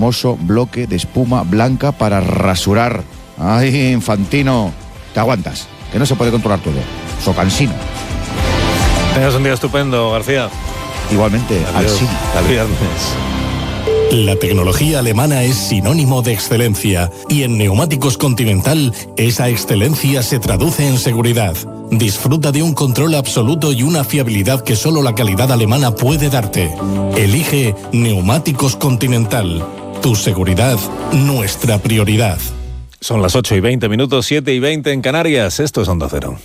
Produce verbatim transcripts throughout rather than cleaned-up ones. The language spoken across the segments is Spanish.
famoso bloque de espuma blanca para rasurar. ¡Ay, Infantino! Te aguantas, que no se puede controlar todo. Socansino. Tengas un día estupendo, García. Igualmente, al sí. Al viernes. La tecnología alemana es sinónimo de excelencia y en Neumáticos Continental esa excelencia se traduce en seguridad. Disfruta de un control absoluto y una fiabilidad que solo la calidad alemana puede darte. Elige Neumáticos Continental. Tu seguridad, nuestra prioridad. Son las ocho y veinte minutos, siete y veinte en Canarias. Esto es Onda Cero.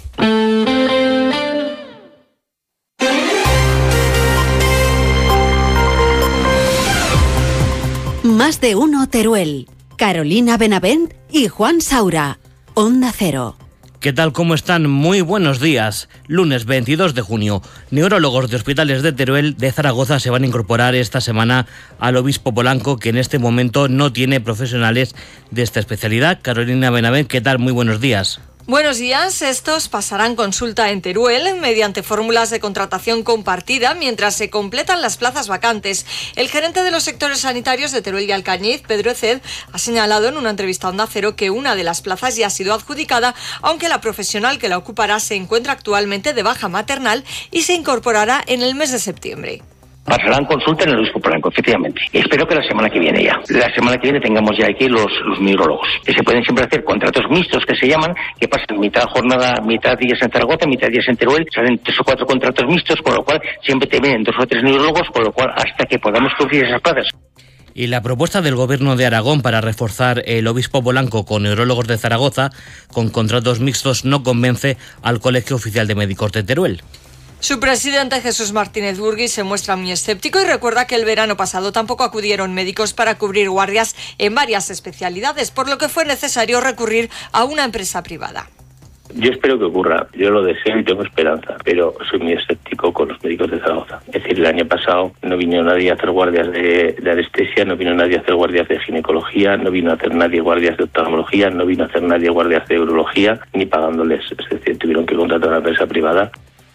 Más de uno Teruel. Carolina Benavent y Juan Saura. Onda Cero. ¿Qué tal? ¿Cómo están? Muy buenos días. Lunes veintidós de junio. Neurólogos de hospitales de Teruel de Zaragoza se van a incorporar esta semana al Obispo Polanco, que en este momento no tiene profesionales de esta especialidad. Carolina Benavent, ¿qué tal? Muy buenos días. Buenos días. Estos pasarán consulta en Teruel mediante fórmulas de contratación compartida mientras se completan las plazas vacantes. El gerente de los sectores sanitarios de Teruel y Alcañiz, Pedro Eced, ha señalado en una entrevista a Onda Cero que una de las plazas ya ha sido adjudicada, aunque la profesional que la ocupará se encuentra actualmente de baja maternal y se incorporará en el mes de septiembre. Pasarán consulta en el Obispo Polanco, efectivamente. Espero que la semana que viene ya. La semana que viene tengamos ya aquí los, los neurólogos, que se pueden siempre hacer contratos mixtos, que se llaman, que pasan mitad jornada, mitad días en Zaragoza, mitad días en Teruel, salen tres o cuatro contratos mixtos, con lo cual siempre te vienen dos o tres neurólogos, con lo cual hasta que podamos cubrir esas plazas. Y la propuesta del Gobierno de Aragón para reforzar el Obispo Polanco con neurólogos de Zaragoza con contratos mixtos no convence al Colegio Oficial de Médicos de Teruel. Su presidente Jesús Martínez Burgui se muestra muy escéptico y recuerda que el verano pasado tampoco acudieron médicos para cubrir guardias en varias especialidades, por lo que fue necesario recurrir a una empresa privada. Yo espero que ocurra, yo lo deseo y tengo esperanza, pero soy muy escéptico con los médicos de Zaragoza. Es decir, el año pasado no vino nadie a hacer guardias de, de anestesia, no vino nadie a hacer guardias de ginecología, no vino a hacer nadie guardias de oftalmología, no vino a hacer nadie guardias de urología, ni pagándoles, es decir, tuvieron que contratar a una empresa privada.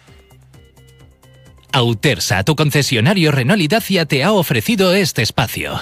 Autersa, tu concesionario Renault y Dacia, te ha ofrecido este espacio.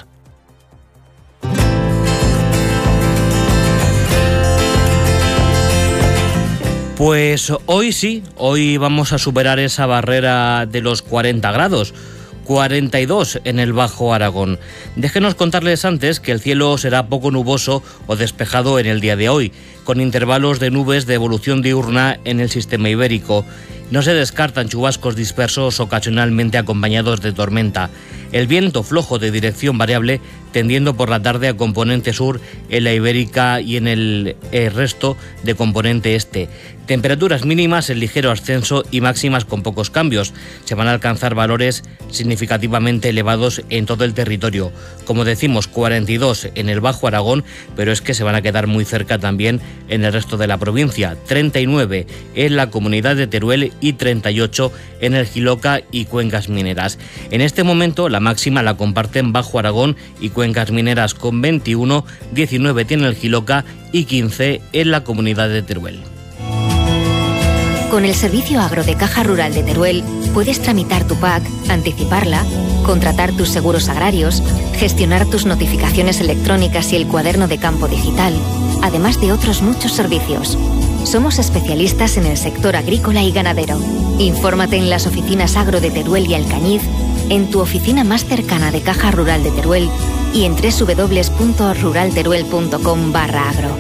Pues hoy sí, hoy vamos a superar esa barrera de los cuarenta grados. cuarenta y dos en el Bajo Aragón. Déjenos contarles antes que el cielo será poco nuboso o despejado en el día de hoy, con intervalos de nubes de evolución diurna en el sistema ibérico. No se descartan chubascos dispersos ocasionalmente acompañados de tormenta. El viento flojo de dirección variable tendiendo por la tarde a componente sur en la ibérica y en el, el resto de componente este. Temperaturas mínimas en ligero ascenso y máximas con pocos cambios. Se van a alcanzar valores significativamente elevados en todo el territorio. Como decimos, cuarenta y dos en el Bajo Aragón, pero es que se van a quedar muy cerca también en el resto de la provincia. treinta y nueve en la comunidad de Teruel y treinta y ocho en el Jiloca y Cuencas Mineras. En este momento la máxima la comparten Bajo Aragón y Cuencas Mineras con veintiuno, diecinueve tiene el Jiloca y quince en la comunidad de Teruel. Con el servicio agro de Caja Rural de Teruel puedes tramitar tu P A C, anticiparla, contratar tus seguros agrarios, gestionar tus notificaciones electrónicas y el cuaderno de campo digital, además de otros muchos servicios. Somos especialistas en el sector agrícola y ganadero. Infórmate en las oficinas agro de Teruel y Alcañiz, en tu oficina más cercana de Caja Rural de Teruel y en doble u doble u doble u punto ruralteruel punto com barra agro.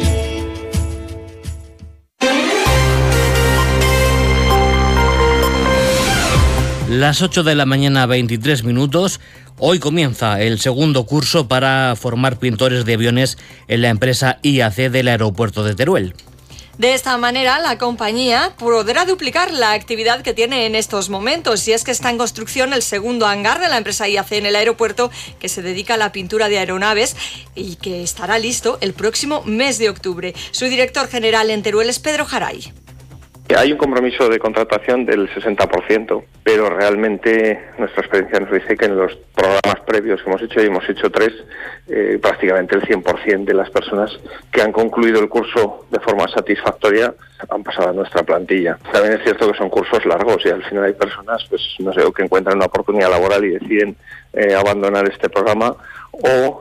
Las ocho de la mañana, veintitrés minutos. Hoy comienza el segundo curso para formar pintores de aviones en la empresa I A C del aeropuerto de Teruel. De esta manera, la compañía podrá duplicar la actividad que tiene en estos momentos, y es que está en construcción el segundo hangar de la empresa I A C en el aeropuerto, que se dedica a la pintura de aeronaves y que estará listo el próximo mes de octubre. Su director general en Teruel es Pedro Jaray. Hay un compromiso de contratación del sesenta por ciento, pero realmente nuestra experiencia nos dice que en los programas previos que hemos hecho, y hemos hecho tres, eh, prácticamente el cien por ciento de las personas que han concluido el curso de forma satisfactoria han pasado a nuestra plantilla. También es cierto que son cursos largos y al final hay personas, pues no sé, que encuentran una oportunidad laboral y deciden eh, abandonar este programa, o